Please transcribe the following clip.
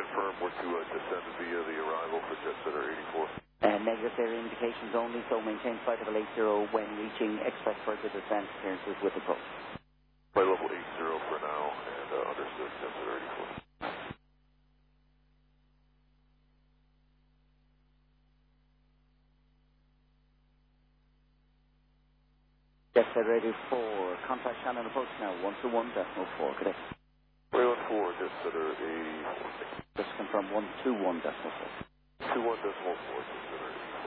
confirm we're to descend via the arrival for Jet Center 84. Negative area indications only, so maintain flight level 80 when reaching. Expect further descent clearances with approach. Flight level 80 for now, and understood, Jet Center 84. Jet Center 84, contact Shannon approach now, 121.4, cadet. 314, Jet Center 84. Just confirm 121.4. 21.4.